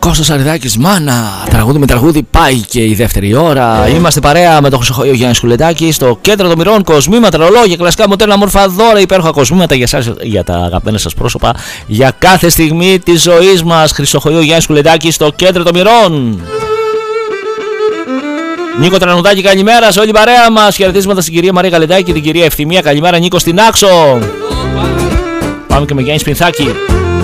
Κώστας Αριδάκης, μάνα. Τραγούδι με τραγούδι πάει και η δεύτερη ώρα. Είμαστε παρέα με τον Χρυσοχοϊό Γιάννη Σκουλετάκη στο κέντρο των μοιρών. Κοσμήματα, ρολόγια, κλασικά μοντέρνα, μόρφα δώρα, υπέροχα κοσμήματα για εσάς, για τα αγαπημένα σας πρόσωπα, για κάθε στιγμή της ζωής μας. Χρυσοχοϊό Γιάννη Σκουλετάκη στο κέντρο των μοιρών. Νίκο Τρανουδάκη, καλημέρα σε όλη την παρέα μας. Χαιρετίσματα στην κυρία Μαρία Γαλεντάκη και την κυρία Ευθυμία. Καλημέρα, Νίκο στην Άξο. Πάμε και με Γιάννη Σπινθάκη.